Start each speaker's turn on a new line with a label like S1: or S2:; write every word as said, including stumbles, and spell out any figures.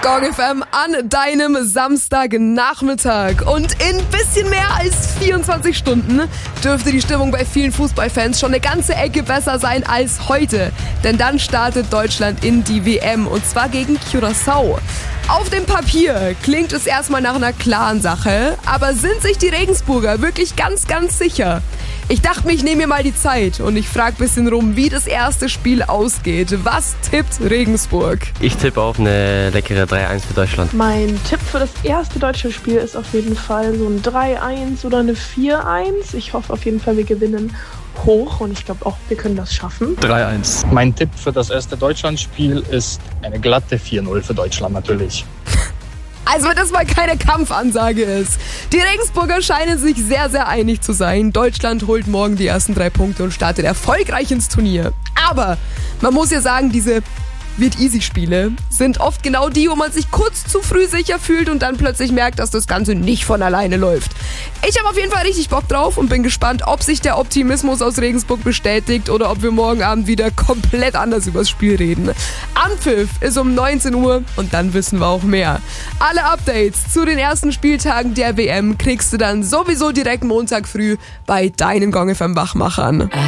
S1: Gong F M an deinem Samstagnachmittag. Und in ein bisschen mehr als vierundzwanzig Stunden dürfte die Stimmung bei vielen Fußballfans schon eine ganze Ecke besser sein als heute. Denn dann startet Deutschland in die W M und zwar gegen Curaçao. Auf dem Papier klingt es erstmal nach einer klaren Sache, aber sind sich die Regensburger wirklich ganz, ganz sicher? Ich dachte mir, ich nehme mir mal die Zeit und ich frage ein bisschen rum, wie das erste Spiel ausgeht. Was tippt Regensburg?
S2: Ich tippe auf eine leckere drei eins für Deutschland.
S3: Mein Tipp für das erste deutsche Spiel ist auf jeden Fall so ein drei eins oder eine vier eins. Ich hoffe auf jeden Fall, wir gewinnen hoch und ich glaube auch, wir können das schaffen.
S4: drei eins.
S5: Mein Tipp für das erste Deutschlandspiel ist eine glatte vier null für Deutschland natürlich.
S1: Also wenn das mal keine Kampfansage ist. Die Regensburger scheinen sich sehr, sehr einig zu sein. Deutschland holt morgen die ersten drei Punkte und startet erfolgreich ins Turnier. Aber man muss ja sagen, diese Wird-Easy-Spiele sind oft genau die, wo man sich kurz zu früh sicher fühlt und dann plötzlich merkt, dass das Ganze nicht von alleine läuft. Ich habe auf jeden Fall richtig Bock drauf und bin gespannt, ob sich der Optimismus aus Regensburg bestätigt oder ob wir morgen Abend wieder komplett anders übers Spiel reden. Anpfiff ist um neunzehn Uhr und dann wissen wir auch mehr. Alle Updates zu den ersten Spieltagen der W M kriegst du dann sowieso direkt Montag früh bei deinen Gong F M Wachmachern.